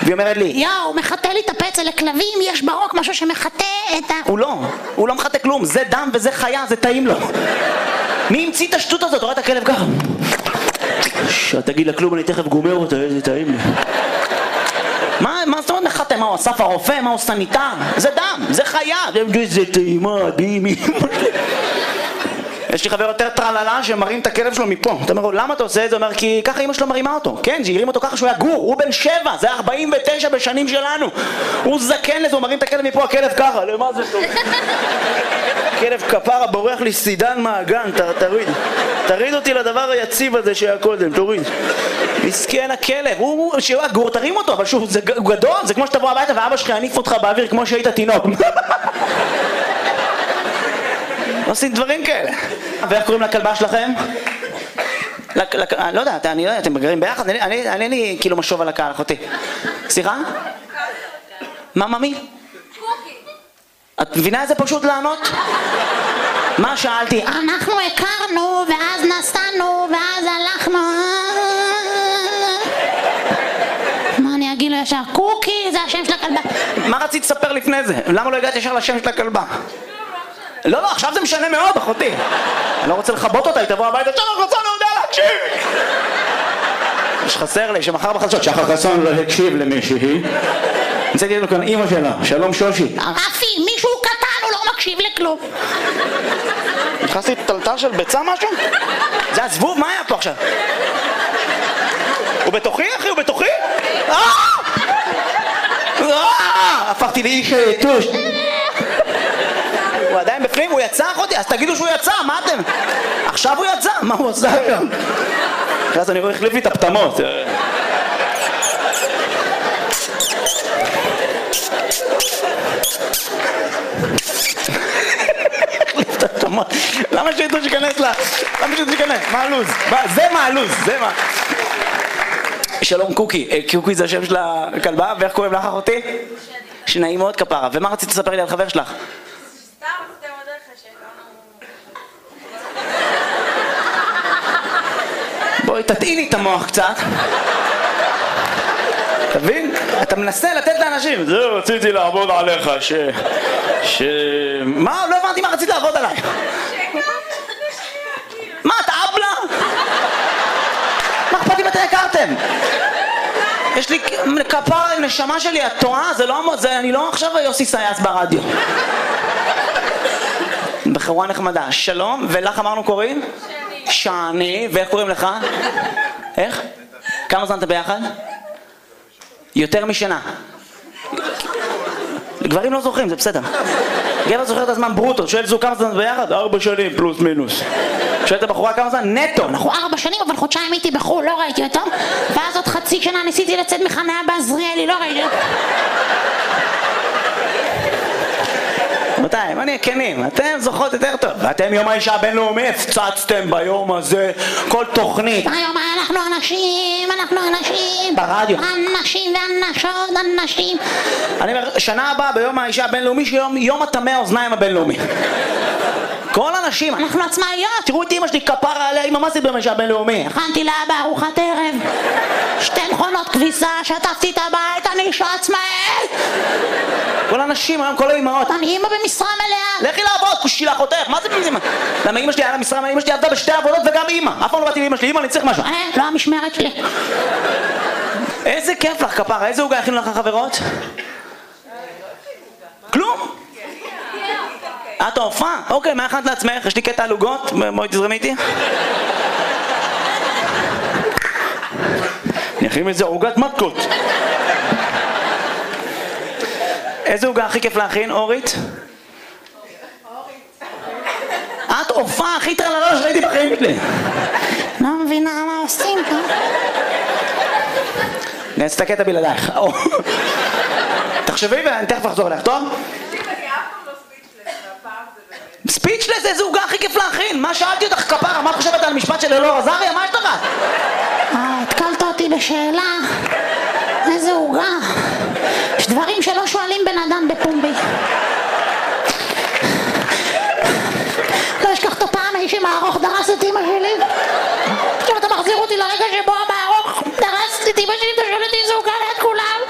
והיא אומרת לי, יואו, הוא מחטא לי את הפצע לכלבים, יש ברוק משהו שמחטא את ה... הוא לא מחטא כלום, זה דם וזה חיה, זה טעים לו. מי המציא את השטות הזאת? רואה את הכלב ככה? תגיד לכלום, אני תכף גומר אותה, איזה טעים לי. מה זאת אומרת מחטא? מה הוא אסף הרופא? מה הוא סניטר? זה דם, זה חיה. זה טעימה, דימי. יש לי חבר יותר טרללה שמרים את הכלב שלו מפה. אתה אומר לו, למה אתה עושה את זה? הוא אומר, כי ככה אמא שלו מרימה אותו. כן, שהרים אותו ככה שהוא היה גור, הוא בן 7, זה 49 בשנים שלנו. הוא זקן לזה, הוא מרים את הכלב מפה, הכלב ככה, למה זה טוב? הכלב כפרה בורח לי סידן מהגן, תריד אותי לדבר היציב הזה שהיה קודם, תוריד. מסכן הכלב, הוא שהוא היה גור, תרים אותו, אבל שוב, הוא גדול, זה כמו שתבוא הביתה ואבא שלך יניף אותך באוויר כמו שהיית תינוק. עושים דברים כאלה. ואיך קוראים לכלבה שלכם? לא יודע, אני לא יודע, אתם גרים ביחד? אני לי כאילו משוב על הקהל, אחותי. סליחה? מה, ממי? קוקי. את מבינה איזה פשוט לענות? מה שאלתי? אנחנו הכרנו, ואז נסענו, ואז הלכנו... מה אני אגיד לו ישר? קוקי, זה השם של הכלבה. מה רצית לספר לפני זה? למה לא הגעת ישר לשם של הכלבה? לא, עכשיו זה משנה מאוד, אחותי. אני לא רוצה לחבות אותה, היא תבוא הביתה, שחר חסון לא יודע להקשיב! יש חסר לי שמחר בחדשות, שחר חסון לא הקשיב למישהי. נצאתי לנו כאן אימא שלה, שלום שושי. רפי, מישהו קטן, הוא לא מקשיב לכלום. נכנסתי טלטל של ביצה משהו? זה הזבוב, מה היה פה עכשיו? הוא בתוכי, אחי? הוא בתוכי? הפכתי לאיש היתוש. הוא עדיין בפנים, הוא יצא אחותי, אז תגידו שהוא יצא, מה אתם? עכשיו הוא יצא, מה הוא עושה היום? אז אני רואה החליף לי את הפתמות. החליף את הפתמות. למה שידעו שיכנס לה? למה שידעו שיכנס? מה הלוז? זה מה הלוז, זה מה. שלום קוקי, קוקי זה השם של הכלבה, ואיך קוראים לך אחותי? שנעים מאוד כפרה, ומה רצית לספר לי על חבר שלך? בואי תטעיני את המוח קצת. תבין? אתה מנסה לתת לאנשים. זה רציתי לעבוד עליך מה? לא הבנתי מה רצית לעבוד עליי. מה, אתה אבלה? מה אכפת אם אתם הכרתם? יש לי כפרה עם נשמה שלי, את טועה? אני לא עכשיו יוסי סייס ברדיו. בחורה נחמדה. שלום, ולך אמרנו קוראים? שני, ואיך קוראים לך? איך? כמה זמן אתה ביחד? יותר משנה. גברים לא זוכרים, זה בסדר. גבר זוכר את הזמן ברוטו, שואל זו כמה זמן ביחד? 4 שנים פלוס מינוס. שואל את הבחורה כמה זמן? נטו. אנחנו 4 שנים, אבל חודשיים הייתי בחול, לא ראיתי אותו. ואז עוד חצי שנה ניסיתי לצאת מחניה בעזריאלי, לא ראיתי אותו. רבותיי, בוא נהיה כנים, אתם זוכרות יותר טוב. ואתם יום האישה הבינלאומי הפצצתם ביום הזה כל תוכנית. היום אנחנו אנשים. ברדיו. אנשים ואנשות, אנשים. אני אומר, שנה הבאה ביום האישה הבינלאומי, יום הטמא האוזניים הבינלאומי. כל אנשים, אנחנו עצמאיות. תראו את אמא שלי כפרה עליה, אמא מה עשית ביום האישה הבינלאומי? הכנתי לאבא ארוחת ערב, 2 מכונות כביסה, שטפתי את הבית, אני אישה עצמאית. כל האנשים היום, כל האמהות. אני אמא במשרה מלאה. לכי לעבוד, כושילך אותך, מה זה במשרה? למה אמא שלי היה לה משרה מלאה, אמא שלי עבדה בשתי עבודות וגם אמא. אף פעם לא באתי לאמא שלי, אמא אני צריך משהו. לא המשמרת שלי. איזה כיף לך כפרה, איזה עוגה הכינו לך חברות? כלום? את ההופעה? אוקיי, מה הכנת לעצמך? יש לי קטע על עוגות, בואי תזרמי איתי. אני אכין איזה עוגת מתקות. איזה עוגה הכי כיף להכין, אורית? את הופעה הכי טרללה שראיתי בחיים שלי. לא מבינה מה עושים פה. נעשה את הקטע בלעדייך. תחשבי ואני תכף אחזור אליך, טוב? ספיצ'לס, איזה עוגה הכי כיף להכין? מה שאלתי אותך כפרה? מה את חושבת על המשפט של אלאור עזריה? מה יש לך? התקלת אותי בשאלה. איזה עוגה. יש דברים שלא שואלים בן אדם בפומבי. לא אשכח את הפעם האישי מהארוך דרס את אמא שלי.